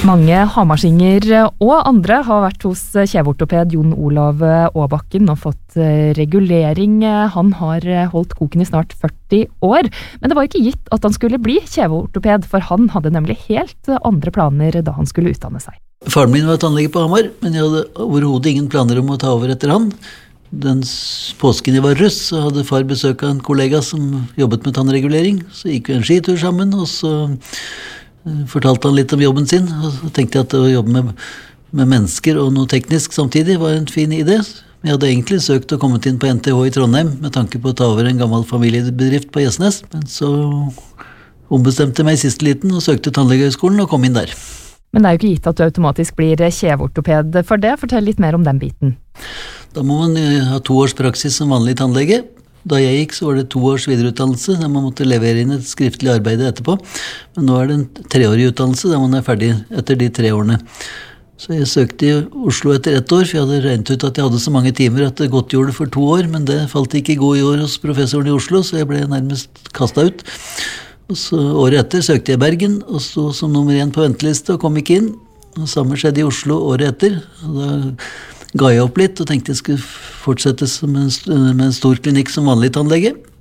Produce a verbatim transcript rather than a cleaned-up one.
Mange hamarsinger og andre har vært hos kjeveortoped Jon Olav Åbakken og fått regulering. Han har holdt koken i snart førti år, men det var ikke gitt at han skulle bli kjeveortoped, for han hadde nemlig helt andre planer da han skulle utdanne seg. Faren min var tannlege på Hamar, men jeg hadde overhodet ingen planer om å ta over etter han. Den påsken jeg var russ, så hadde far besøk av en kollega som jobbet med tannregulering. Så gikk vi en skitur sammen, og så fortalte han litt om jobben sin, og så tenkte jeg at å jobbe med, med mennesker og noe teknisk samtidig var en fin idé. Jeg hadde egentlig søkt å komme inn på N T H i Trondheim med tanke på å ta over en gammel familiebedrift på Gjesnes, men så ombestemte jeg meg i siste liten og søkte tannlegehøgskolen og kom inn der. Men det er jo ikke gitt at du automatisk blir kjeveortoped for det. Fortell litt mer om den biten. Da må man ha to års praksis som vanlig tannlege. Da jeg gikk så var det to års videreutdannelse, der man måtte levere inn et skriftlig arbeid etterpå. Men nå er det en treårig utdannelse, der man er ferdig etter de tre årene. Så jeg søkte i Oslo etter ett år, for jeg hadde regnet ut at jeg hadde så mange timer at det godt gjorde for to år, men det falt ikke i god i år hos professoren i Oslo, så jeg ble nærmest kastet ut. Og så året etter søkte jeg i Bergen, og så som nummer én på venteliste og kom ikke inn. Og samme skjedde i Oslo året etter, og da ga jeg opp litt og tenkte jeg skulle fortsette som en, med en stor klinikk som vanlig tannlege.